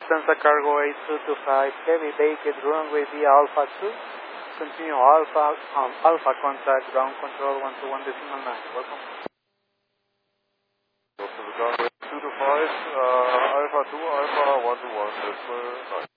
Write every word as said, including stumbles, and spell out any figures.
Lufthansa Cargo eight two two five, heavy vacate runway via Alpha two. Continue Alpha, um, Alpha contact, ground control one two one decimal nine. Welcome. Go to the ground two two five, uh, Alpha two, Alpha one two one decimal nine.